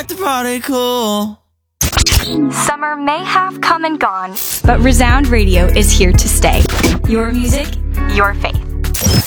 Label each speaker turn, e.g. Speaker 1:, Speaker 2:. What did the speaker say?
Speaker 1: the party cool.
Speaker 2: Summer may have come and gone, but Resound Radio is here to stay. Your music, your faith.